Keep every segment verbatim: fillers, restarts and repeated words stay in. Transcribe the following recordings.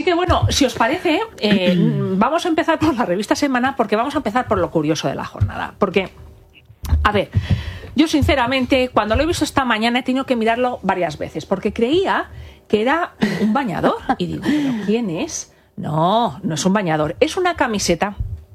que bueno, si os parece, eh, vamos a empezar por la revista Semana, porque vamos a empezar por lo curioso de la jornada. Porque, a ver, yo sinceramente, cuando lo he visto esta mañana he tenido que mirarlo varias veces, porque creía que era un bañador. Y digo, ¿pero quién es? No, no es un bañador, es una camiseta.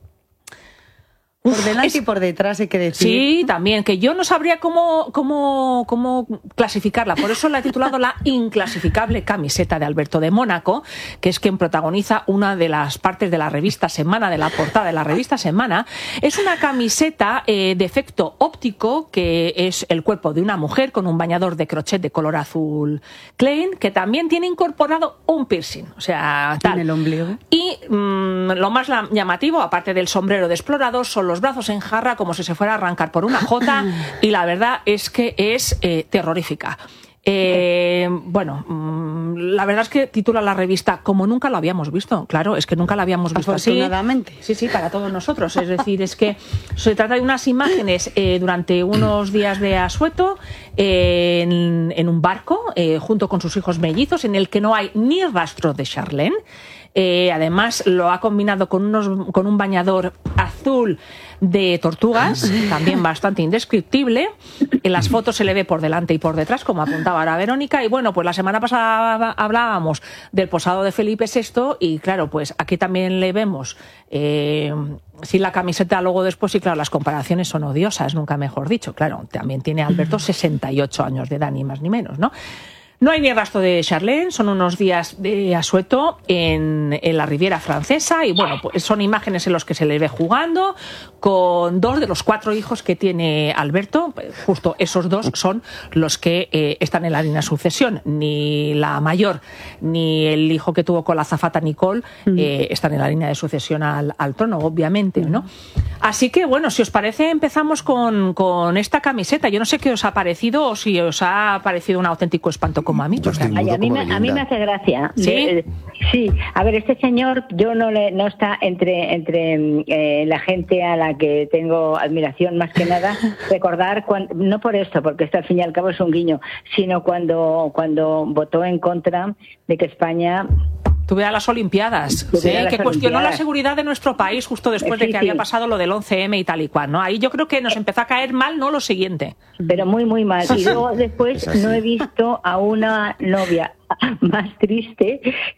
Por delante es, y por detrás hay que decir. Sí, también, que yo no sabría cómo, cómo, cómo clasificarla. Por eso la he titulado La inclasificable camiseta de Alberto de Mónaco, que es quien protagoniza una de las partes de la revista Semana, de la portada de la revista Semana. Es una camiseta eh, de efecto óptico, que es el cuerpo de una mujer con un bañador de crochet de color azul Klein, que también tiene incorporado un piercing. O sea, tal. En el ombligo. Y mmm, lo más llamativo, aparte del sombrero de explorador, son los brazos en jarra como si se fuera a arrancar por una jota, y la verdad es que es eh, terrorífica. Eh, bueno, mmm, la verdad es que titula la revista Como nunca lo habíamos visto. Claro, es que nunca lo habíamos visto así. Afortunadamente. Sí, sí, para todos nosotros. Es decir, es que se trata de unas imágenes eh, durante unos días de asueto eh, en, en un barco eh, junto con sus hijos mellizos, en el que no hay ni rastro de Charlene. Eh, además lo ha combinado con, unos, con un bañador azul de tortugas, también bastante indescriptible. En las fotos se le ve por delante y por detrás, como apuntaba ahora Verónica. Y bueno, pues la semana pasada hablábamos del posado de Felipe sexto y claro, pues aquí también le vemos eh, sin la camiseta luego después, y claro, las comparaciones son odiosas, nunca mejor dicho. Claro, también tiene Alberto sesenta y ocho años de edad, ni más ni menos, ¿no? No hay ni rastro de Charlene, son unos días de asueto en, en la Riviera Francesa, y bueno, pues son imágenes en las que se le ve jugando con dos de los cuatro hijos que tiene Alberto. Justo esos dos son los que eh, están en la línea de sucesión. Ni la mayor ni el hijo que tuvo con la azafata Nicole eh, están en la línea de sucesión al, al trono, obviamente, ¿no? Así que bueno, si os parece, empezamos con, con esta camiseta. Yo no sé qué os ha parecido, o si os ha parecido un auténtico espanto como a mí. Ay, a, mí me, a mí me hace gracia. ¿Sí? Eh, sí, a ver, este señor, yo no le no está entre entre eh, la gente a la que tengo admiración, más que nada, recordar, cuando, no por esto, porque esto al fin y al cabo es un guiño, sino cuando, cuando votó en contra de que España tuviera las Olimpiadas, ¿sí? las que cuestionó Olimpiadas. la seguridad de nuestro país justo después sí, de que sí. había pasado lo del once eme y tal y cual, ¿no? Ahí yo creo que nos empezó a caer mal, ¿no? Lo siguiente. Pero muy, muy mal. Y luego después no he visto a una novia más triste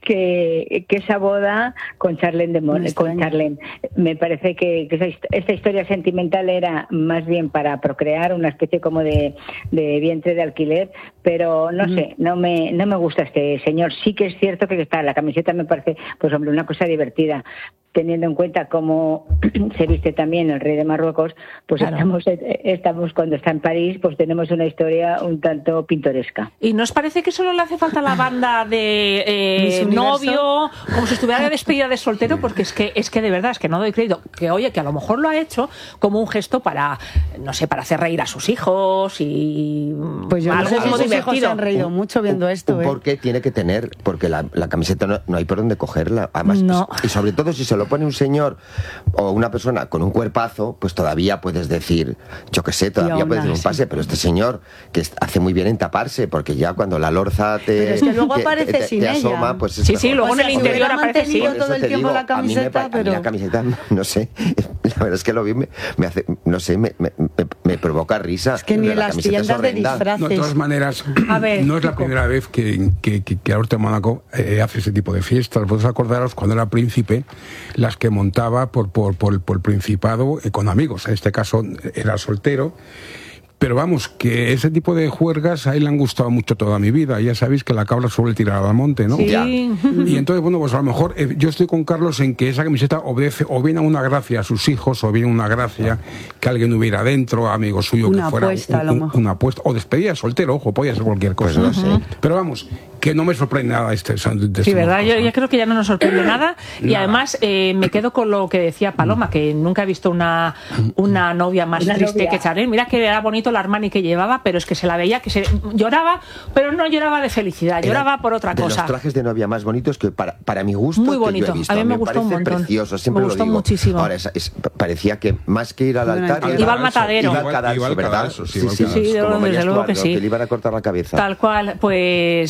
que, que esa boda con Charlene de Mon con Charlene. Me parece que, que esa, esta historia sentimental era más bien para procrear, una especie como de, de vientre de alquiler, pero no mm. sé, no me no me gusta este señor. Sí que es cierto que está la camiseta, me parece, pues hombre, una cosa divertida, teniendo en cuenta cómo se viste también el rey de Marruecos, pues claro. estamos estamos cuando está en París, pues tenemos una historia un tanto pintoresca. ¿Y no os parece que solo le hace falta la banda de eh, novio, como si estuviera de despedida de soltero? Porque es que es que de verdad es que no doy crédito, que oye, que a lo mejor lo ha hecho como un gesto para, no sé, para hacer reír a sus hijos y pues yo algo no sé si sus divertido. hijos se han reído mucho viendo esto. ¿eh? Porque tiene que tener, porque la, la camiseta no, no hay por dónde cogerla, además, no. y sobre todo si se lo pone un señor o una persona con un cuerpazo, pues todavía puedes decir, yo qué sé, todavía puedes decir un pase, pero este señor que hace muy bien en taparse, porque ya cuando la lorza te, pero es que luego te, aparece te, sin te ella. asoma, pues es sí, mejor. sí, luego o sea, en el interior aparece sí. todo el tiempo digo, la camiseta, a mí me, pero a mí la camiseta, no sé, la verdad es que lo vi, me, me hace, no sé, me, me, me, me provoca risa. Es que ni las tiendas de disfraces. No, de todas maneras, a ver, no es la primera vez que, que, que, que Alberto de Mónaco eh, hace ese tipo de fiestas. Vosotros acordaros cuando era príncipe, las que montaba por, por, por, por el Principado eh, con amigos. En este caso era soltero. Pero vamos, que ese tipo de juergas a él le han gustado mucho toda mi vida. Ya sabéis que la cabra suele tirar al monte, ¿no? Sí. Ya. Y entonces, bueno, pues a lo mejor eh, yo estoy con Carlos en que esa camiseta obedece o bien a una gracia a sus hijos, o bien una gracia que alguien hubiera dentro, amigo suyo, una que fuera apuesta, un, un, una apuesta. O despedida de soltero, ojo, podía ser cualquier cosa. Pues no sé. Pero vamos, que no me sorprende nada este. De sí, verdad, yo, yo creo que ya no nos sorprende nada. Y nada. Además eh, me quedo con lo que decía Paloma, que nunca he visto una, una novia más una triste novia. que Charlene. Mira que era bonito el Armani que llevaba, pero es que se la veía que se lloraba, pero no lloraba de felicidad, era lloraba por otra de cosa. Los trajes de novia más bonitos que para, para mi gusto, muy bonito. Que yo he visto. A mí me, me gustó un montón. Precioso, siempre me gustó lo digo. muchísimo. Ahora es, es, parecía que más que ir al altar iba, iba al matadero. Iba al cadalso, ¿verdad? Sí, sí, sí, sí, sí, como desde luego que Estuardo, sí. que le iban a cortar la cabeza. Tal cual, pues pues nada,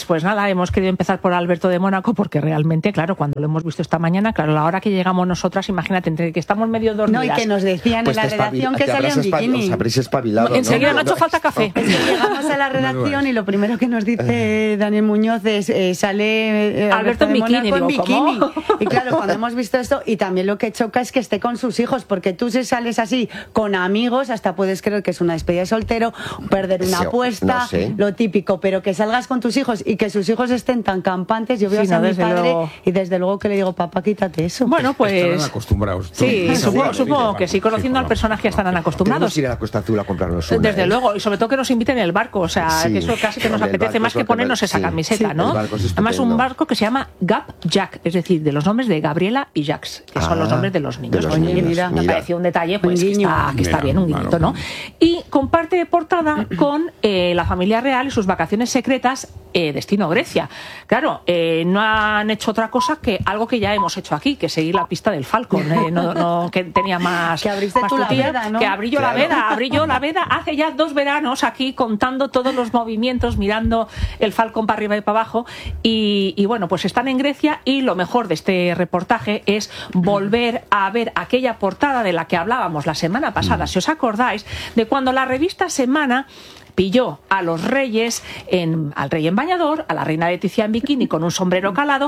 portada hemos querido empezar por Alberto de Mónaco porque realmente, claro, cuando lo hemos visto esta mañana, claro, a la hora que llegamos nosotras, imagínate, entre que estamos medio dormidas. No, y que nos decían pues en la redacción que salía en bikini. Os habréis espabilado, enseguida ¿no? no ha hecho falta café. Es que llegamos a la redacción y lo primero que nos dice Daniel Muñoz es eh, sale eh, Alberto, Alberto en bikini, digo, en bikini. ¿cómo? Y claro, cuando hemos visto esto, y también lo que choca es que esté con sus hijos, porque tú si sales así con amigos, hasta puedes creer que es una despedida de soltero, perder una Sí, apuesta, no sé. lo típico, pero que salgas con tus hijos y que sus hijos estén tan campantes, yo veo Sí, a no, mi padre luego... y desde luego que le digo, papá, quítate eso. Bueno, pues... Estarán acostumbrados. Sí, No, supongo, no, supongo no, que sí, conociendo sí, al personaje estarán Tenemos acostumbrados. que ir a la Costa Azul a comprarnos una. Desde ¿eh? luego, y sobre todo que nos inviten en el barco, o sea, Sí. que eso casi que nos El apetece barco más es lo que que ponernos me- esa sí, camiseta, sí, ¿no? el barco es Además, un estupendo. barco que se llama Gap Jack, es decir, de los nombres de Gabriela y Jacques, que son Ah, los nombres de los niños. de los Oye, niños, mira, me mira. pareció un detalle, pues, Un que guiño. está, que está Mira, bien, un claro. guiñito, ¿no? Y comparte portada con eh, la familia real y sus vacaciones secretas, eh, destino Grecia. Claro, eh, no han hecho otra cosa que algo que ya hemos hecho aquí, que seguir la pista del Falcon, eh, no, no, que tenía más... Que abriste más tú la tutía, veda, ¿no? Que abrí yo la Claro. veda, abrí yo la veda hace ya dos veranos aquí contando todos los movimientos, mirando el Falcon para arriba y para abajo. Y, y bueno, pues están en Grecia y lo mejor de este reportaje es volver a ver aquella portada de la que hablábamos la semana pasada, si os acordáis, de cuando la revista Semana pilló a los reyes, en, al rey en bañador, a la reina Leticia en bikini con un sombrero calado,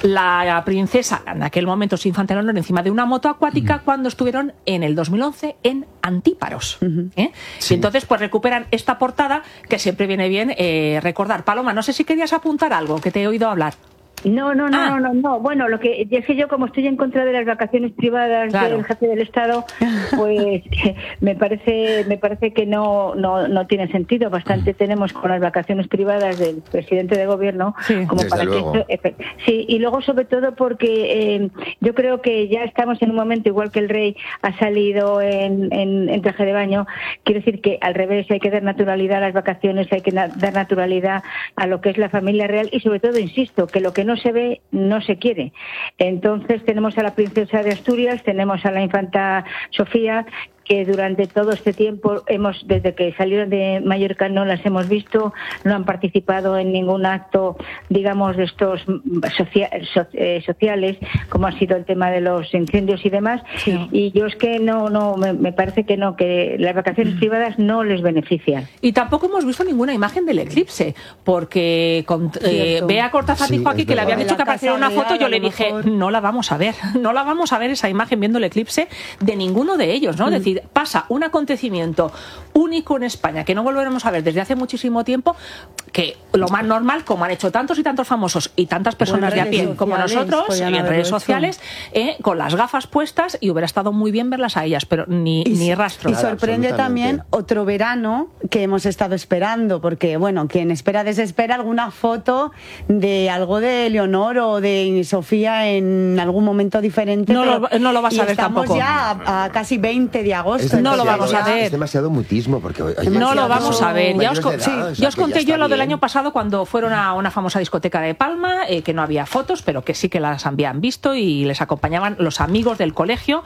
la princesa, en aquel momento su infante Leonor, encima de una moto acuática, cuando estuvieron en el dos mil once en Antíparos. ¿eh? Sí. Y entonces pues recuperan esta portada que siempre viene bien eh, recordar. Paloma, no sé si querías apuntar algo, que te he oído hablar. No, no, no, Ah. no, no, no. Bueno, lo que es que yo como estoy en contra de las vacaciones privadas Claro. del jefe del Estado, pues me parece, me parece que no, no, no tiene sentido. Bastante tenemos con las vacaciones privadas del presidente de gobierno, Sí. como Desde para luego. que esto, efe- sí. Y luego sobre todo porque eh, yo creo que ya estamos en un momento igual que el rey ha salido en, en, en traje de baño. Quiero decir que al revés hay que dar naturalidad a las vacaciones, hay que na- dar naturalidad a lo que es la familia real y sobre todo insisto que lo que no se ve no se quiere. Entonces tenemos a la princesa de Asturias, tenemos a la infanta Sofía, que durante todo este tiempo hemos, desde que salieron de Mallorca no las hemos visto, no han participado en ningún acto, digamos, de estos socia- so- eh, sociales, como ha sido el tema de los incendios y demás. Sí. Y yo es que no, no, me, me parece que no, que las vacaciones privadas no les benefician. Y tampoco hemos visto ninguna imagen del eclipse, porque con, eh, Cierto. Bea Cortázar Sí, dijo aquí es que le verdad. habían De dicho la que apareciera Casa una foto, Real, yo a le lo dije, mejor. no la vamos a ver, no la vamos a ver esa imagen viendo el eclipse de ninguno de ellos, ¿no? Es decir, pasa un acontecimiento único en España que no volveremos a ver desde hace muchísimo tiempo, que lo más normal, como han hecho tantos y tantos famosos y tantas personas Bueno, de a pie redes como sociales, nosotros, podían en haberlo redes hecho. sociales, eh, con las gafas puestas, y hubiera estado muy bien verlas a ellas, pero ni, Y, ni rastro. y Nada, sorprende absolutamente. también otro verano que hemos estado esperando, porque bueno, quien espera desespera alguna foto de algo de Leonor o de Sofía en algún momento diferente. No pero- lo- no lo vas y a ver estamos tampoco. ya a, a casi veinte de agosto. Es No lo demasiado- vamos a ver. Es demasiado mutismo porque oye, No lo demasiado vamos a ver. Ya os, mayores co- de edad, sí, o sea, ya os que ya conté está yo lo del bien. año pasado cuando fueron a una famosa discoteca de Palma, eh, que no había fotos, pero que sí que las habían visto y les acompañaban los amigos del colegio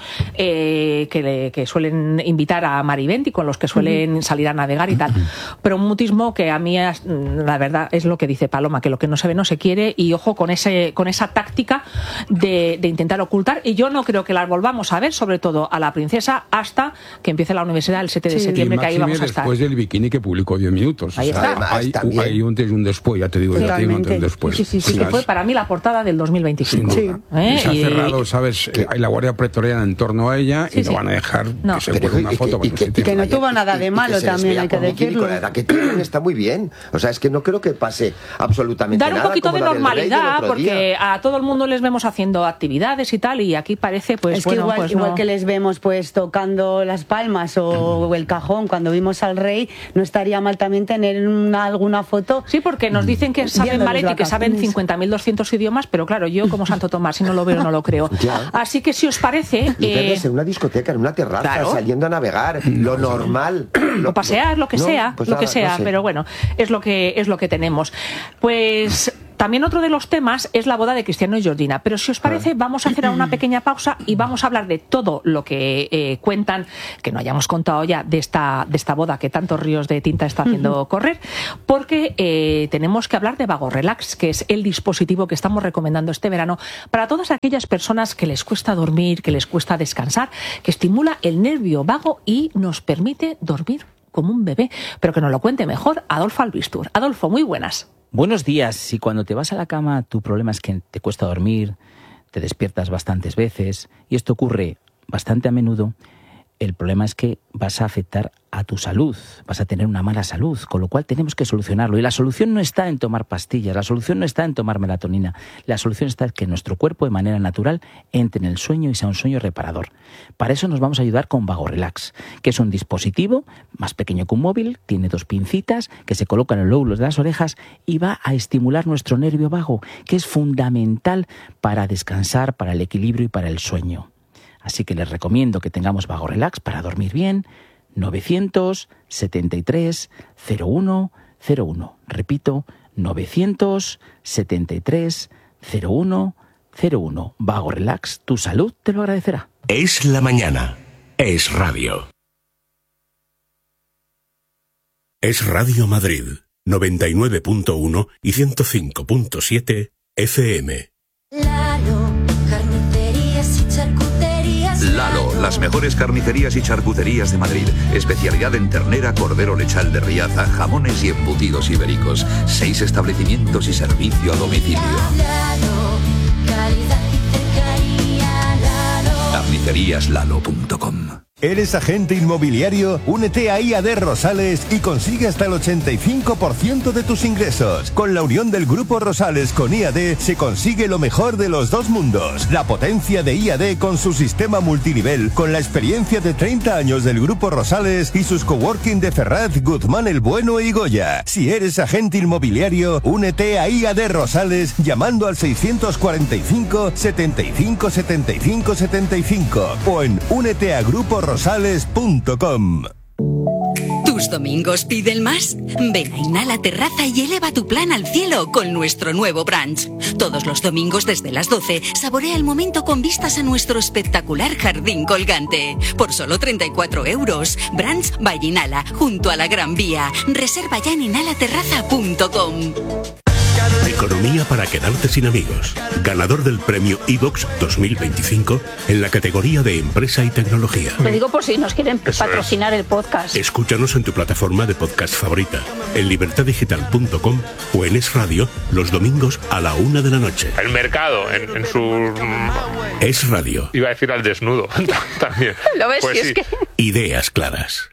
eh, que, le- que suelen invitar a Marivent y con los que suelen salir a navegar y tal. Pero un mutismo que a mí, es, mm, la verdad, es lo que dice Paloma, que lo que no se ve no se quiere, y ojo con ese con esa táctica de, de intentar ocultar. Y yo no creo que las volvamos a ver, sobre todo a la princesa, hasta que empiece la universidad el siete de Sí. septiembre, Y que ahí máxime vamos a estar. después del bikini que publicó diez minutos. Ahí está. Además, hay, también. hay un antes y un después, ya te digo, ya te digo un antes y un Totalmente. después. Sí, sí, sí, que Las- fue para mí la portada del dos mil veinticinco. Sin duda. ¿Eh? Y se ha Y- cerrado, ¿sabes? Eh, Hay la Guardia Pretoriana en torno a ella Sí, y sí. no van a dejar No. que se Pero, cuelgue una y que- foto. y porque que- se y tiene- que no vaya, tuvo nada de y- y malo que se les también, vea hay que con bikini, decirlo. con la edad que tienen está muy bien. O sea, es que no creo que pase absolutamente Dar un nada. poquito como de la del rey del normalidad, otro porque día. a todo el mundo les vemos haciendo actividades y tal, y aquí parece, pues es que bueno, igual, pues igual no. que les vemos pues tocando las palmas o el cajón cuando vimos al rey, no estaría mal también tener una, alguna foto. Sí, porque nos dicen que saben Viendo ballet las y que saben vacaciones. cincuenta mil doscientos idiomas, pero claro, yo como Santo Tomás, si no lo veo, no lo creo. Ya. Así que si os parece... Y eh, verles en una discoteca, en una terraza, Claro. saliendo a navegar, lo normal. Lo, o pasear, lo que no, sea, pues lo nada, que sea, no sé. pero bueno, es lo que es lo que tenemos. Pues también otro de los temas es la boda de Cristiano y Georgina, pero si os parece vamos a hacer una pequeña pausa y vamos a hablar de todo lo que eh, cuentan, que no hayamos contado ya de esta, de esta boda que tantos ríos de tinta está haciendo correr, porque eh, tenemos que hablar de Vago Relax, que es el dispositivo que estamos recomendando este verano para todas aquellas personas que les cuesta dormir, que les cuesta descansar, que estimula el nervio vago y nos permite dormir como un bebé, pero que nos lo cuente mejor Adolfo Albistur. Adolfo, muy buenas. Buenos días. Si cuando te vas a la cama tu problema es que te cuesta dormir, te despiertas bastantes veces y esto ocurre bastante a menudo, el problema es que vas a afectar a tu salud, vas a tener una mala salud, con lo cual tenemos que solucionarlo. Y la solución no está en tomar pastillas, la solución no está en tomar melatonina, la solución está en que nuestro cuerpo de manera natural entre en el sueño y sea un sueño reparador. Para eso nos vamos a ayudar con Vago Relax, que es un dispositivo más pequeño que un móvil, tiene dos pincitas que se colocan en los lóbulos de las orejas y va a estimular nuestro nervio vago, que es fundamental para descansar, para el equilibrio y para el sueño. Así que les recomiendo que tengamos Vago Relax para dormir bien. novecientos setenta y tres cero uno cero uno. Repito, novecientos setenta y tres cero uno cero uno. Vago Relax, tu salud te lo agradecerá. Es la mañana. Es radio. Es Radio Madrid, noventa y nueve punto uno y ciento cinco punto siete F M. Lalo, carnicerías y charcuterías. Lalo, las mejores carnicerías y charcuterías de Madrid. Especialidad en ternera, cordero lechal de Riaza, jamones y embutidos ibéricos. Seis establecimientos y servicio a domicilio. Lalo, calidad y cercanía. Lalo. carnicerías lalo punto com. ¿Eres agente inmobiliario? Únete a I A D Rosales y consigue hasta el ochenta y cinco por ciento de tus ingresos. Con la unión del Grupo Rosales con I A D se consigue lo mejor de los dos mundos. La potencia de I A D con su sistema multinivel, con la experiencia de treinta años del Grupo Rosales y sus coworking de Ferraz, Guzmán el Bueno y Goya. Si eres agente inmobiliario, únete a I A D Rosales llamando al seiscientos cuarenta y cinco, setenta y cinco, setenta y cinco, setenta y cinco o en únete a grupo rosales punto com. ¿Tus domingos piden más? Ven a Inhala Terraza y eleva tu plan al cielo con nuestro nuevo brunch. Todos los domingos desde las doce, saborea el momento con vistas a nuestro espectacular jardín colgante. Por solo treinta y cuatro euros. Brunch by Inhala, junto a la Gran Vía. Reserva ya en inhala terraza punto com. Economía para quedarte sin amigos. Ganador del premio iVox dos mil veinticinco en la categoría de empresa y tecnología. Lo digo por si nos quieren patrocinar el podcast. Escúchanos en tu plataforma de podcast favorita, en libertad digital punto com o en Es Radio los domingos a la una de la noche. El mercado en, en su... Es Radio. Iba a decir al desnudo también. ¿Lo ves? Pues si sí. es que... Ideas claras.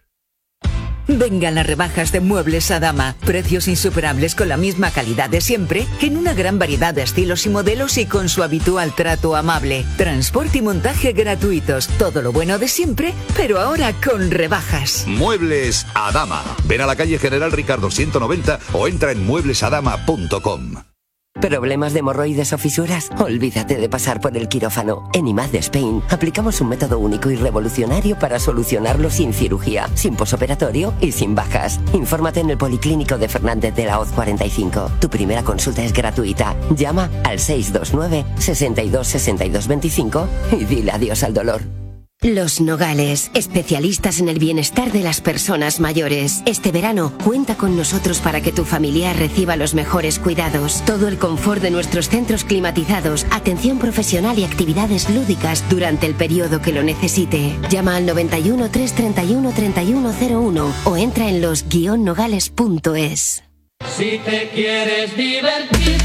Vengan las rebajas de Muebles Adama. Precios insuperables con la misma calidad de siempre, en una gran variedad de estilos y modelos y con su habitual trato amable. Transporte y montaje gratuitos. Todo lo bueno de siempre, pero ahora con rebajas. Muebles Adama. Ven a la calle General Ricardo ciento noventa o entra en muebles adama punto com. ¿Problemas de hemorroides o fisuras? Olvídate de pasar por el quirófano. En I M A D Spain aplicamos un método único y revolucionario para solucionarlo sin cirugía, sin posoperatorio y sin bajas. Infórmate en el Policlínico de Fernández de la Hoz cuarenta y cinco. Tu primera consulta es gratuita. Llama al seis dos nueve, sesenta y dos, sesenta y dos veinticinco y dile adiós al dolor. Los Nogales, especialistas en el bienestar de las personas mayores. Este verano, cuenta con nosotros para que tu familiar reciba los mejores cuidados. Todo el confort de nuestros centros climatizados, atención profesional y actividades lúdicas durante el periodo que lo necesite. Llama al noventa y uno, trescientos treinta y uno, treinta y uno cero uno o entra en los guion nogales punto es. Si te quieres divertir.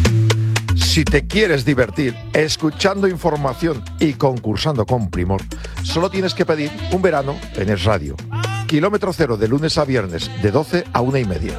Si te quieres divertir escuchando información y concursando con primor, solo tienes que pedir un verano en Es Radio. Kilómetro cero de lunes a viernes, de doce a una y media.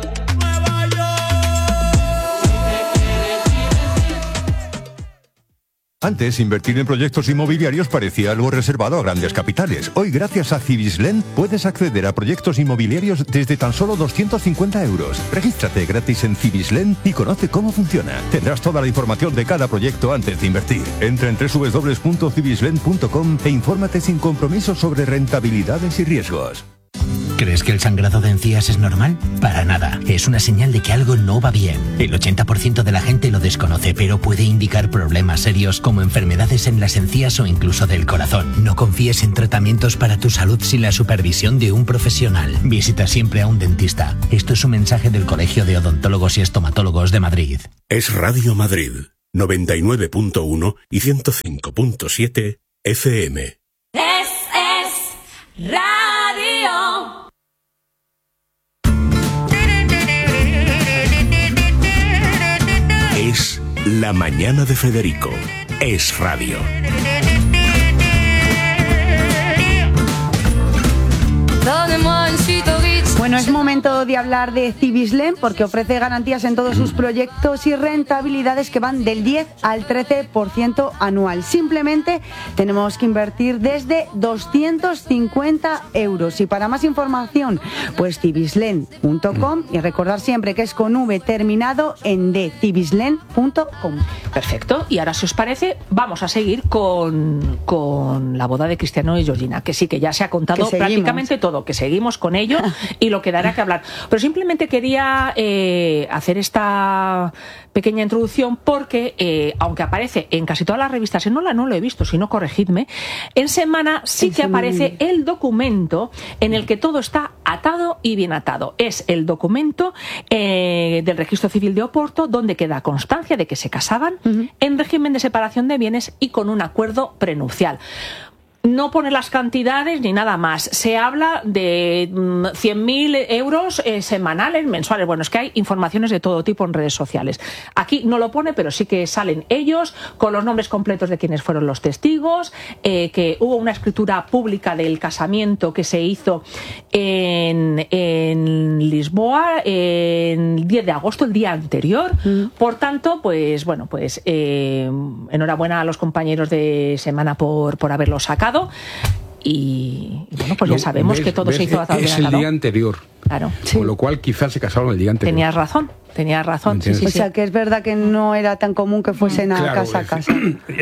Antes, invertir en proyectos inmobiliarios parecía algo reservado a grandes capitales. Hoy, gracias a Cibislen, puedes acceder a proyectos inmobiliarios desde tan solo doscientos cincuenta euros. Regístrate gratis en Cibislen y conoce cómo funciona. Tendrás toda la información de cada proyecto antes de invertir. Entra en doble u doble u doble u punto cibislen punto com e infórmate sin compromiso sobre rentabilidades y riesgos. ¿Crees que el sangrado de encías es normal? Para nada. Es una señal de que algo no va bien. El ochenta por ciento de la gente lo desconoce, pero puede indicar problemas serios como enfermedades en las encías o incluso del corazón. No confíes en tratamientos para tu salud sin la supervisión de un profesional. Visita siempre a un dentista. Esto es un mensaje del Colegio de Odontólogos y Estomatólogos de Madrid. Es Radio Madrid, noventa y nueve punto uno y ciento cinco punto siete F M. Es, es radio. Es La Mañana de Federico. Es radio. Bueno, es momento de hablar de Cibislen porque ofrece garantías en todos sus proyectos y rentabilidades que van del diez al trece por ciento anual. Simplemente tenemos que invertir desde doscientos cincuenta euros. Y para más información, pues cibislen punto com y recordar siempre que es con V terminado en D, cibislen punto com. Perfecto. Y ahora, si os parece, vamos a seguir con, con la boda de Cristiano y Georgina, que sí que ya se ha contado prácticamente todo, que seguimos con ello y lo que dará que hablar. Pero simplemente quería eh, hacer esta pequeña introducción porque, eh, aunque aparece en casi todas las revistas, en Hola no lo he visto, si no corregidme, en Semana sí que aparece el documento en el que todo está atado y bien atado. Es el documento eh, del Registro Civil de Oporto, donde queda constancia de que se casaban uh-huh. en régimen de separación de bienes y con un acuerdo prenupcial. No pone las cantidades ni nada más. Se habla de mmm, cien mil euros eh, semanales, mensuales. Bueno, es que hay informaciones de todo tipo en redes sociales. Aquí no lo pone, pero sí que salen ellos con los nombres completos de quienes fueron los testigos, eh, que hubo una escritura pública del casamiento que se hizo en, en Lisboa en el diez de agosto, el día anterior. Mm. Por tanto, pues bueno, pues eh, enhorabuena a los compañeros de Semana por, por haberlo sacado. Y, y bueno, pues ya sabemos ves, que todo ves, se hizo a es el día anterior. Claro. Sí. Con lo cual quizás se casaron el día anterior. Tenías razón, tenías razón. Sí, sí, o sea, sí. que es verdad que no era tan común que fuesen a claro, casa a casa.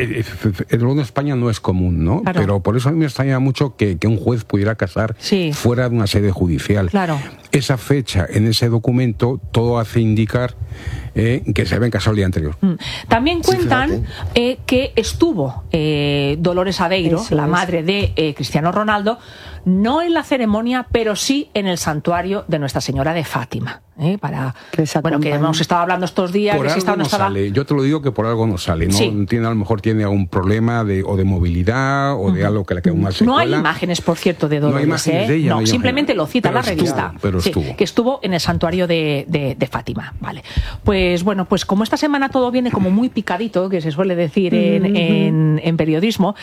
El mundo de España no es común, ¿no? Claro. Pero por eso a mí me extraña mucho que, que un juez pudiera casar sí. fuera de una sede judicial. Claro. Esa fecha en ese documento todo hace indicar eh, que se habían casado el día anterior. Mm. También cuentan eh, que estuvo eh, Dolores Aveiro, eso la es. madre de eh, Cristiano Ronaldo, no en la ceremonia, pero sí en el santuario de Nuestra Señora de Fátima. ¿eh? Para que bueno, que hemos estado hablando estos días. Por que algo si estaba, no estaba... sale. Yo te lo digo que por algo no sale. No sí. tiene, a lo mejor tiene algún problema de, o de movilidad o uh-huh. de algo que le queda una secuela. No hay imágenes, por cierto, de Dolores. No hay imágenes ¿eh? de ella. No, no simplemente lo cita pero la revista. Estuvo, pero sí, estuvo. Que estuvo en el santuario de, de, de Fátima. Vale. Pues bueno, pues como esta semana todo viene como muy picadito, que se suele decir en, uh-huh. en, en periodismo,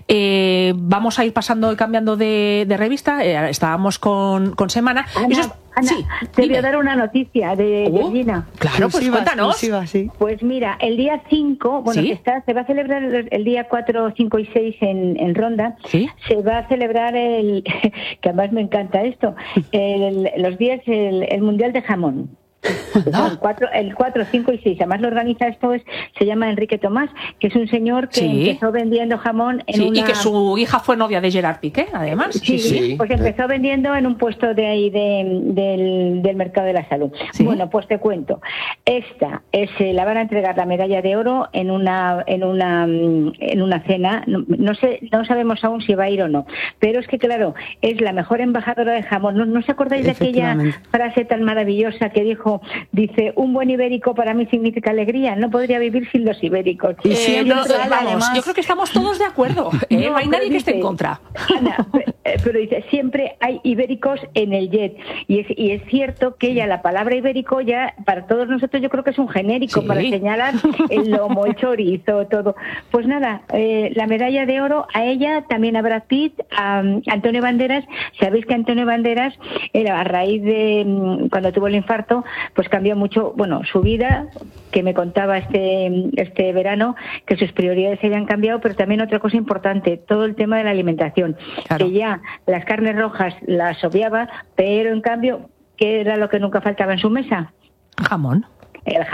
eh, vamos a ir pasando y cambiando de, de revista. Eh, estábamos con, con Semana. Ana, Eso es, Ana, sí, te dime. voy a dar una noticia de uh, Georgina. Claro, pues cuéntanos. Sí. Pues mira, el día cinco, bueno, ¿Sí? que está, se va a celebrar el, el día cuatro, cinco y seis en, en Ronda. ¿Sí? Se va a celebrar el, que además me encanta esto, el, los días, el, el Mundial de Jamón. No. El cuatro, el cuatro, cinco y seis. Además lo organiza esto, es, se llama Enrique Tomás, que es un señor que sí. empezó vendiendo jamón en sí, una... Y que su hija fue novia de Gerard Piqué, además. Sí, sí, sí. Pues empezó vendiendo en un puesto de ahí de, del, del mercado de la salud. ¿Sí? Bueno, pues te cuento. Esta es, eh, la van a entregar la medalla de oro en una en una en una cena. No, no sé, no sabemos aún si va a ir o no. Pero es que claro, es la mejor embajadora de jamón. ¿No, no os acordáis de aquella frase tan maravillosa que dijo? Dice, un buen ibérico para mí significa alegría, no podría vivir sin los ibéricos. Y eh, no, vamos, además... Yo creo que estamos todos de acuerdo, ¿eh? no, no hay nadie dice, que esté en contra. Ana, pero dice, siempre hay ibéricos en el jet. Y es, y es cierto que ya la palabra ibérico ya, para todos nosotros yo creo que es un genérico sí. para señalar el lomo, el chorizo, todo. Pues nada, eh, la medalla de oro a ella, también a Brad Pitt, a um, Antonio Banderas. Sabéis que Antonio Banderas, era a raíz de um, cuando tuvo el infarto, pues cambió mucho, bueno, su vida, que me contaba este este verano, que sus prioridades se habían cambiado, pero también otra cosa importante, todo el tema de la alimentación, claro. que ya las carnes rojas las obviaba, pero en cambio, ¿qué era lo que nunca faltaba en su mesa? Jamón. El jamón.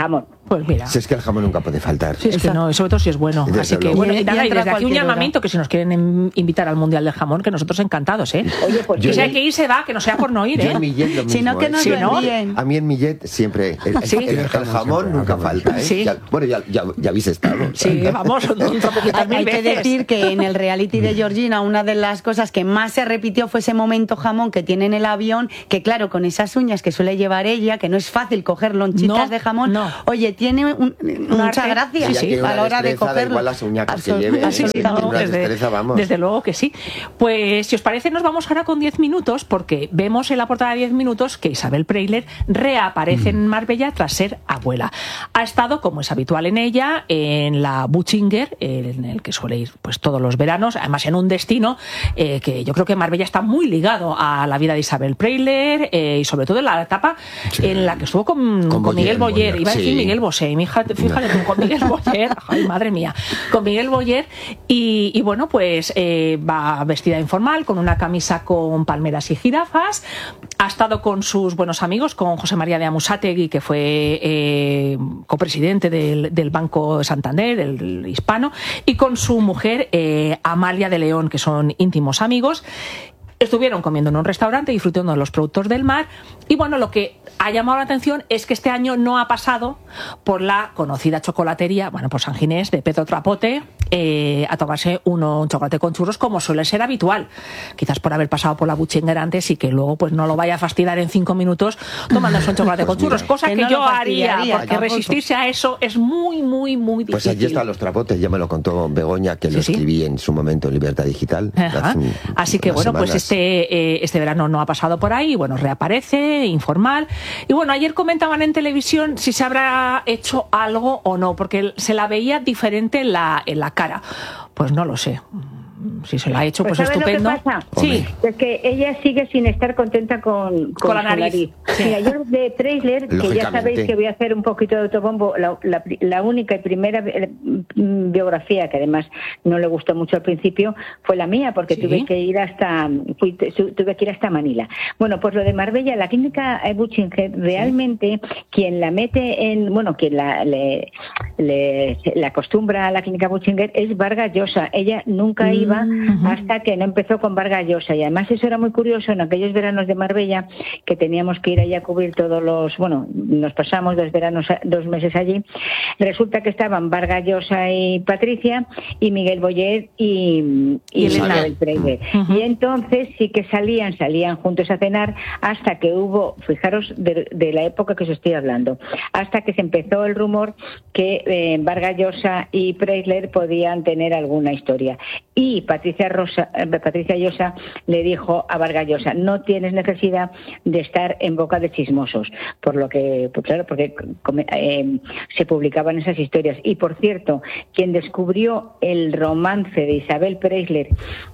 Pues mira. Si es que el jamón nunca puede faltar. Sí, es que no, y sobre todo si es bueno. Desde Así que luego. bueno, Y- y nada, y y entra desde aquí un cualquier hora. llamamiento que si nos quieren em- invitar al Mundial del Jamón, que nosotros encantados, ¿eh? Oye, pues que yo- si hay que ir se va, que no sea por no ir, Yo ¿eh? en Millet lo mismo, Si no, que ¿eh? nos Si lo no, envíen. A mí en Millet siempre el, el- Sí. el- el jamón nunca falta, ¿eh? Sí. Ya- bueno, ya, ya, ya habéis estado. Sí, vamos, un tropequitas Hay, mil hay que veces. decir que en el reality de Georgina una de las cosas que más se repitió fue ese momento jamón que tiene en el avión, que claro, con esas uñas que suele llevar ella, que no es fácil coger lonchitas No, de jamón, no. oye, tiene un- mucha arte. gracia Sí, ya que a una la hora de destreza, da cogerlo. igual las uñacas que Absol- lleve, ¿eh? absolutamente. Una desde, destreza, vamos. desde luego que sí. Pues si os parece nos vamos ahora con diez minutos porque vemos en la portada de diez minutos que Isabel Preisler reaparece en Marbella tras ser abuela. Ha estado, como es habitual en ella, en la Butchinger, en el que suele ir pues todos los veranos, además en un destino eh, que yo creo que Marbella está muy ligado a la vida de Isabel Preisler eh, y sobre todo en la etapa Sí. en la que estuvo con, Con con Miguel Boyer, Boyer, iba a decir sí. Miguel Bosé, mi hija, fíjate tú, con Miguel Boyer, ay madre mía, con Miguel Boyer y, y bueno, pues eh, va vestida informal, con una camisa con palmeras y jirafas, ha estado con sus buenos amigos, con José María de Amusátegui, que fue eh, copresidente del, del Banco Santander, el hispano, y con su mujer eh, Amalia de León, que son íntimos amigos. Estuvieron comiendo en un restaurante, disfrutando de los productos del mar. Y bueno, lo que ha llamado la atención es que este año no ha pasado por la conocida chocolatería, bueno, por San Ginés, de Pedro Trapote, eh, a tomarse uno, un chocolate con churros, como suele ser habitual. Quizás por haber pasado por la Butchinger antes y que luego pues no lo vaya a fastidiar en cinco minutos tomándose un chocolate Pues con churros, mira. cosa Que que, no yo lo haría, fastidiaría, porque tampoco. resistirse a eso es muy, muy, muy Pues difícil. allí están los trapotes, ya me lo contó Begoña, que Sí, lo sí. escribí en su momento en Libertad Digital. Ajá. hace un- Así que unas bueno, pues semanas. este, eh, este verano no ha pasado por ahí, bueno, reaparece, informal. Y bueno, ayer comentaban en televisión si se habrá hecho algo o no, porque se la veía diferente en la, en la cara. Pues no lo sé. Si se la ha hecho, pues, ¿sabes estupendo. Lo que pasa? Sí. Es que ella sigue sin estar contenta con, con, Con la su nariz. Sí. Mira, yo de Preisler, que ya Lógicamente. sabéis que voy a hacer un poquito de autobombo, la, la, la única y primera eh, biografía, que además no le gustó mucho al principio, fue la mía, porque Sí. tuve que ir hasta fui- tuve que ir hasta Manila. Bueno, pues lo de Marbella, la clínica eh, Butchinger, realmente quien la mete en, bueno, quien la le, le, le acostumbra a la clínica Butchinger es Vargas Llosa. Ella nunca iba hasta que no empezó con Vargas Llosa, y además eso era muy curioso en aquellos veranos de Marbella, que teníamos que ir allá a cubrir todos los, bueno, nos pasamos dos veranos, dos meses allí. Resulta que estaban Vargas Llosa y Patricia, y Miguel Boyer y, y Y Elena. Isabel Preisler. Ujú. Y entonces sí que salían, salían juntos a cenar, hasta que hubo, fijaros de, de la época que os estoy hablando, hasta que se empezó el rumor que eh, Vargas Llosa y Preisler podían tener alguna historia. Y Patricia Rosa, eh, Patricia Llosa le dijo a Vargas Llosa: no tienes necesidad de estar en boca de chismosos, por lo que, pues claro, porque come- eh, se publicaban esas historias. Y por cierto, quien descubrió el romance de Isabel Preisler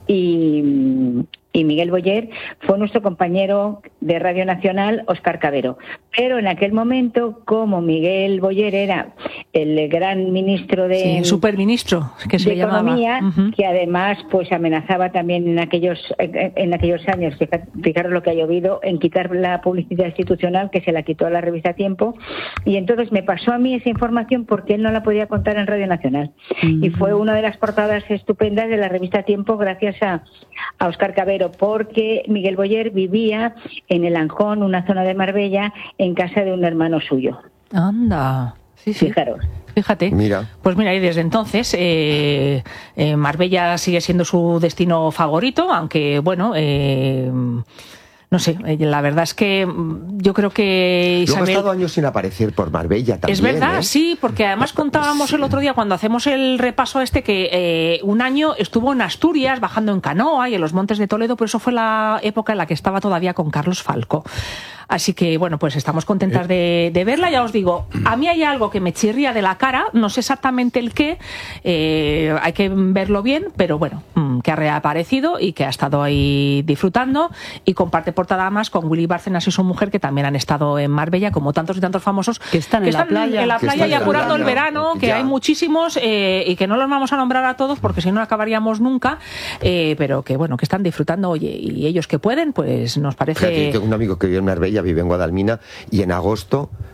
y y Miguel Boyer fue nuestro compañero de Radio Nacional, Óscar Cabero. Pero en aquel momento, como Miguel Boyer era el gran ministro de, Sí, superministro, que se de le llamaba. Economía, Ujú. que además pues amenazaba también en aquellos en aquellos años, fija- fijaros lo que ha llovido, en quitar la publicidad institucional, que se la quitó a la revista Tiempo, y entonces me pasó a mí esa información porque él no la podía contar en Radio Nacional. Y fue una de las portadas estupendas de la revista Tiempo gracias a, a Óscar Cabero, porque Miguel Boyer vivía en el Anjón, una zona de Marbella, en casa de un hermano suyo. Anda. Sí, sí. Fijaros. Fíjate. Mira. Pues mira, y desde entonces eh, eh, Marbella sigue siendo su destino favorito, aunque bueno, eh, no sé, eh, la verdad es que mm, yo creo que Luego ha Isabel... estado años sin aparecer por Marbella también. Es verdad, ¿eh? sí, porque además contábamos el otro día cuando hacemos el repaso este que eh, un año estuvo en Asturias bajando en canoa y en los Montes de Toledo, pero eso fue la época en la que estaba todavía con Carlos Falco. Así que, bueno, pues estamos contentas de, de verla. Ya os digo, a mí hay algo que me chirría de la cara, no sé exactamente el qué, eh, hay que verlo bien, pero bueno, mm, que ha reaparecido y que ha estado ahí disfrutando y comparte portada más con Willy Bárcenas y su mujer, que también han estado en Marbella, como tantos y tantos famosos Que están en la playa. en la Que playa están y en la apurando el playa. verano, que Ya. hay muchísimos eh, y que no los vamos a nombrar a todos porque si no acabaríamos nunca, eh, pero que bueno, que están disfrutando, oye, y ellos que pueden, pues nos Fíjate, parece... tengo un amigo que vive en Marbella, vive en Guadalmina, y en agosto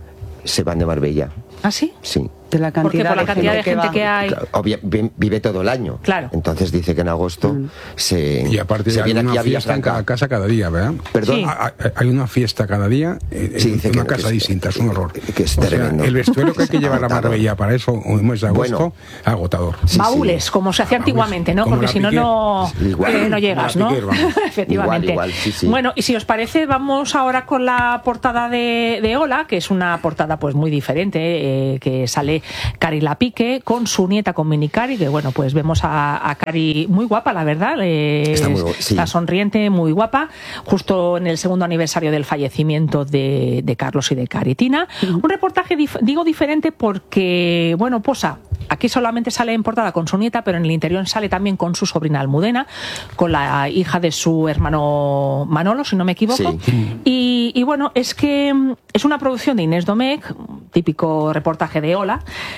se van de Marbella. ¿Ah, sí? Sí. De la cantidad, por la cantidad de gente, de gente que, que hay. Claro, obvia, vive todo el año. Claro. Entonces dice que en agosto mm. se. Y aparte se hay viene una aquí a fiesta en cada casa cada día, ¿verdad? Perdón. Sí. Hay una fiesta cada día en sí, dice una que, casa que distinta, es un horror. Que es tremendo. Sea, el vestuario que hay que llevar a Marbella para eso, en el mes de agosto, bueno, agotador. Sí, Baúles, sí. como se hacía antiguamente, ¿no? Porque si no, no, eh, no llegas, ¿no? Piquer, efectivamente. Igual, igual, sí, sí. Bueno, y si os parece, vamos ahora con la portada de, de Hola, que es una portada pues muy diferente, eh, que sale Cari Lapique con su nieta, con Mini Cari, que bueno, pues vemos a, a Cari muy guapa, la verdad. Eh, está, muy, sí. está sonriente, muy guapa, justo en el segundo aniversario del fallecimiento de, de Carlos y de Caritina. Uh-huh. Un reportaje, dif- digo diferente porque, bueno, posa. Aquí solamente sale en portada con su nieta, pero en el interior sale también con su sobrina Almudena, con la hija de su hermano Manolo, si no me equivoco. Sí. Y, y bueno, es que es una producción de Inés Domecq, típico reportaje de Hola,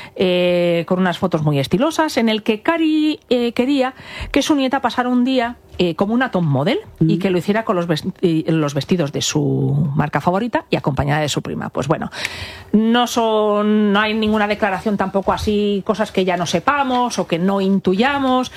eh, con unas fotos muy estilosas, en el que Cari eh, quería que su nieta pasara un día Eh, como una top model mm. y que lo hiciera con los, vesti- los vestidos de su marca favorita y acompañada de su prima. Pues bueno, no son, no hay ninguna declaración tampoco así, cosas que ya no sepamos o que no intuyamos.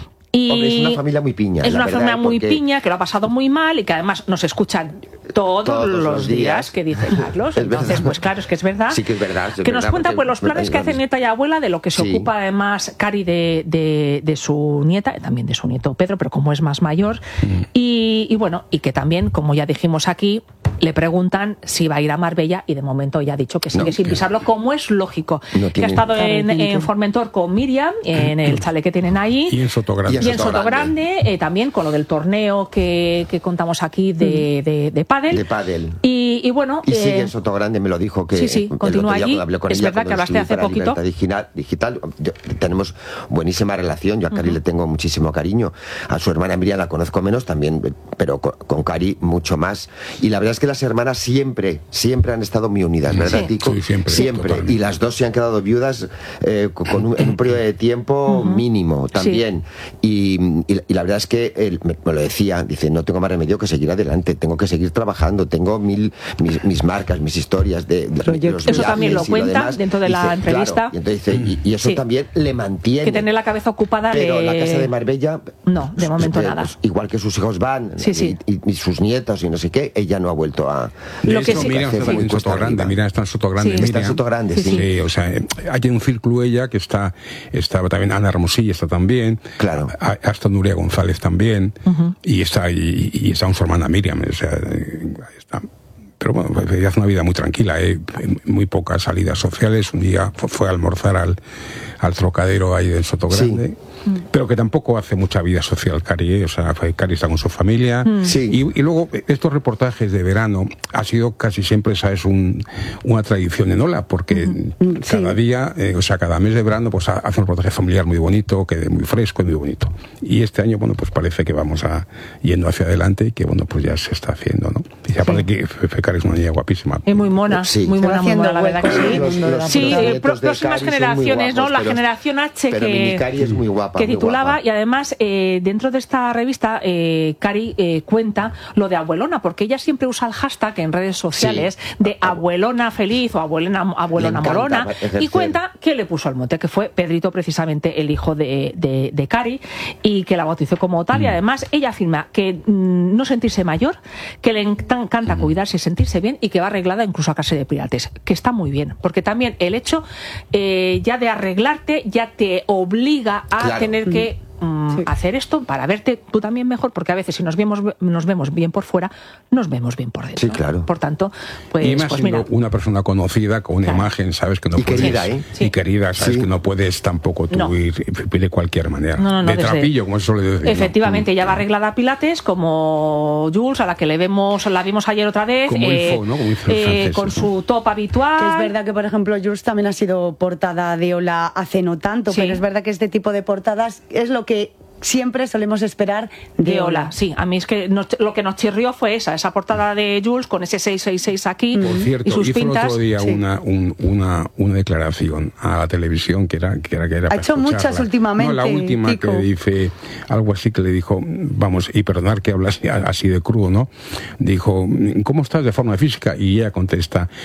Y Hombre, es una familia muy piña. Es una verdad, familia muy porque... piña, que lo ha pasado muy mal y que además nos escuchan todos, todos los, los días, días que dice Carlos. Entonces, verdad. Pues claro, es que es verdad. Sí que es verdad. Es que verdad, nos cuenta pues los planes que hace nieta y abuela, de lo que se sí. ocupa además Cari de, de, de su nieta, también de su nieto Pedro, pero como es más mayor. Mm. Y, y bueno, y que también, como ya dijimos aquí, le preguntan si va a ir a Marbella y de momento ya ha dicho que sigue no, sin que pisarlo, como es lógico. No tiene... Que ha estado en, en Formentor con Miriam, en el chalet que tienen ahí. Y en Sotogrande. Y en Sotogrande, eh, también con lo del torneo que, que contamos aquí de, de, de pádel. De pádel. Y, y bueno... Y eh, sigue en Sotogrande, me lo dijo que... Sí, sí, continúa allí. Es verdad que hablaste hace poquito. Digital, digital. Yo, tenemos buenísima relación. Yo a Cari uh-huh. le tengo muchísimo cariño. A su hermana Miriam la conozco menos también, pero con, con Cari mucho más. Y la verdad es que las hermanas siempre, siempre han estado muy unidas, ¿verdad, sí. Tico? Sí, siempre. Siempre. Y las dos se han quedado viudas eh, con un, en un periodo de tiempo uh-huh. mínimo también. Sí. Y, y, y la verdad es que él me, me lo decía, dice, no tengo más remedio que seguir adelante, tengo que seguir trabajando, tengo mil mis, mis marcas, mis historias de, de, de los eso también lo cuenta lo dentro de dice, la entrevista. Claro, y, entonces dice, y, y eso sí. también le mantiene. Que tener la cabeza ocupada. Pero le... la casa de Marbella, no, de momento pues, nada. Pues, igual que sus hijos van sí, sí. Y, y, y sus nietos y no sé qué, ella no ha vuelto a. De lo hecho, que sí. Miriam está en Sotogrande, Miriam está en Sotogrande. Sí, está en Sotogrande, sí. sí. sí. O sea, hay un círculo ella que está, está también Ana Hermosilla está también. Claro. Hasta Nuria González también. Uh-huh. Y está y, y está su hermana Miriam. O sea, está. Pero bueno, ella hace una vida muy tranquila, ¿eh? Muy pocas salidas sociales. Un día fue, fue a almorzar al, al Trocadero ahí del Sotogrande. Sí. Pero que tampoco hace mucha vida social Cari, ¿eh? O sea, Cari está con su familia. Sí. Y, y luego, estos reportajes de verano ha sido casi siempre, ¿sabes?, un, una tradición en Hola, porque uh-huh. cada sí. día, eh, o sea, cada mes de verano, pues hace un reportaje familiar muy bonito, que muy fresco y muy bonito. Y este año, bueno, pues parece que vamos a yendo hacia adelante y que, bueno, pues ya se está haciendo, ¿no? Y aparte sí. que Cari es una niña guapísima. Es muy mona, sí. muy mona, muy mona, la verdad que sí. Los, los sí, eh, próximas generaciones, guapos, ¿no? La pero, generación H pero que... Cari es muy guapa. que titulaba, guapa. Y además eh, dentro de esta revista eh, Cari eh, cuenta lo de abuelona, porque ella siempre usa el hashtag en redes sociales sí. de abuelona feliz o abuelona, abuelona morona, y cuenta que le puso el mote, que fue Pedrito, precisamente el hijo de, de, de Cari, y que la bautizó como tal, mm. y además ella afirma que mm, no sentirse mayor, que le encanta mm. cuidarse y sentirse bien, y que va arreglada incluso a casa de pilates, que está muy bien, porque también el hecho eh, ya de arreglarte ya te obliga a claro. tener que mm, sí. hacer esto para verte tú también mejor, porque a veces si nos vemos nos vemos bien por fuera, nos vemos bien por dentro. Sí, claro. Por tanto, pues, y más pues siendo mira, una persona conocida con una claro. imagen, sabes que no y puedes querida, ¿eh? sí. y querida, sabes sí. que no puedes tampoco tú no. ir de cualquier manera, no, no, no, de desde... trapillo, como se suele decir. Efectivamente, ¿no? Ella va arreglada a pilates, como Jules, a la que le vemos, la vimos ayer otra vez, como eh, Ifo, ¿no? Como Ifo eh, francés, con ¿no? su top habitual. Que es verdad que, por ejemplo, Jules también ha sido portada de Hola hace no tanto, sí. pero es verdad que este tipo de portadas es lo que siempre solemos esperar de, de Hola. Hola. Sí, a mí es que nos, lo que nos chirrió fue esa, esa portada de Jules con ese seis seis seis aquí. Por cierto, y sus hizo pintas. el otro día sí. una, un, una, una declaración a la televisión que era que era, que era ha hecho escucharla. muchas últimamente. No, la última Tico. Que dice algo así que le dijo, vamos, y perdonar que hablas así de crudo, ¿no? Dijo, ¿cómo estás de forma física? Y ella contesta,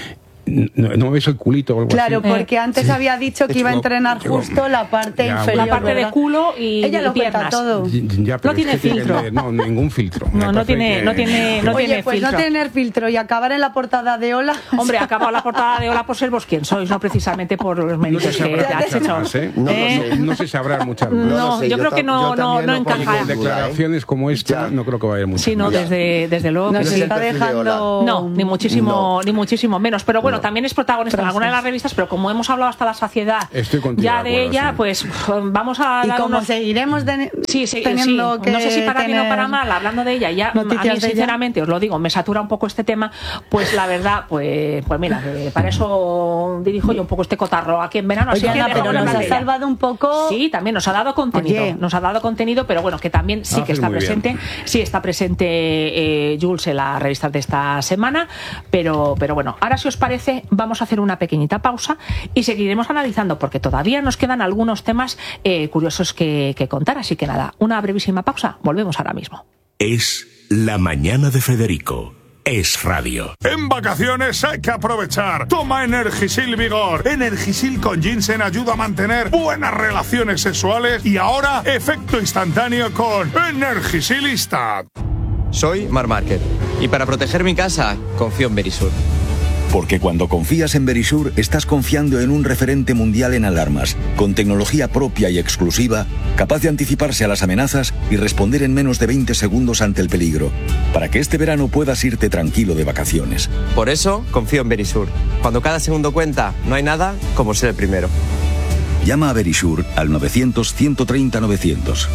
no, no ves el culito o algo Claro, así. porque antes Sí. había dicho que iba a entrenar Digo, justo la parte ya, inferior. La parte de ¿verdad? culo y Ella lo y piernas. cuenta todo. Ya, pero No tiene es que filtro. que- no, ningún filtro. No, Me no parece tiene, que- no tiene, no Oye, tiene pues filtro. no tener filtro y acabar en la portada de Hola. Hombre, acabo la portada de Hola por ser vos quien sois, no precisamente por los No méritos se que sabrá te has muchas hecho. más, ¿eh? No lo ¿Eh? sé. No se sabrá muchas más. No, lo sé, yo creo ta- que no- yo no- también no lo pongo encaja. en duda, ¿eh? Declaraciones como esta, no creo que vaya mucho. Sí, no, más. desde, desde luego que Nos sí. está dejando... No, ni muchísimo, No. ni muchísimo menos. Pero bueno, No. también es protagonista en alguna de las revistas, pero como hemos hablado hasta la saciedad Estoy contigo ya de de acuerdo, ella, sí. pues vamos a Y dar como unos... seguiremos de- Sí, sí, teniendo sí. que No sé si para bien o tener para mal, hablando de ella, ya a noticias mí de ella. sinceramente, os lo digo, me satura un poco este tema, pues la verdad, pues pues mira, que para eso dirijo yo un poco este cotarro aquí en verano. así Oye, que Ana, mejor pero hablar nos de ha ella. salvado un poco... Sí, también nos ha dado contenido, Oye. nos ha dado contenido, pero bueno, que también sí que Haces está muy bien. presente, sí está presente eh, Jules en las revistas de esta semana, pero, pero bueno, ahora si os parece vamos a hacer una pequeñita pausa y seguiremos analizando porque todavía nos quedan algunos temas eh, curiosos que, que contar, así que nada, una brevísima pausa, volvemos ahora mismo. Es La Mañana de Federico. Es radio. En vacaciones hay que aprovechar. Toma Energisil Vigor. Energisil con ginseng ayuda a mantener buenas relaciones sexuales y ahora efecto instantáneo con Energisil Instant. Soy Mar Márquez y para proteger mi casa confío en Verisur. Porque cuando confías en Verisur, estás confiando en un referente mundial en alarmas, con tecnología propia y exclusiva, capaz de anticiparse a las amenazas y responder en menos de veinte segundos ante el peligro, para que este verano puedas irte tranquilo de vacaciones. Por eso confío en Verisur. Cuando cada segundo cuenta, no hay nada como ser el primero. Llama a Verisur al novecientos, ciento treinta, novecientos.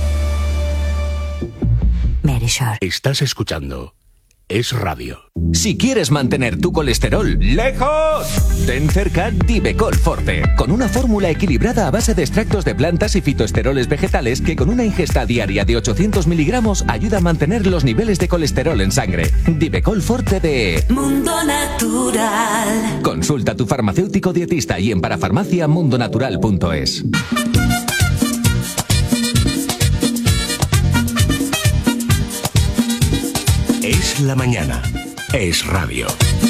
Verisur. Estás escuchando Es radio. Si quieres mantener tu colesterol lejos, ten cerca Divecol Forte, con una fórmula equilibrada a base de extractos de plantas y fitoesteroles vegetales que con una ingesta diaria de ochocientos miligramos ayuda a mantener los niveles de colesterol en sangre. Divecol Forte de Mundo Natural. Consulta a tu farmacéutico dietista y en parafarmacia mundonatural punto es. Es la mañana. Es radio.